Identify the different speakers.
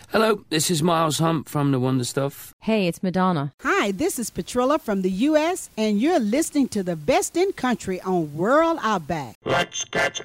Speaker 1: Hello, this is Miles Hump from The Wonder Stuff.
Speaker 2: Hey, it's Madonna.
Speaker 3: Hi, this is Petrilla from the U.S., and you're listening to the best in country on World Outback.
Speaker 4: Let's catch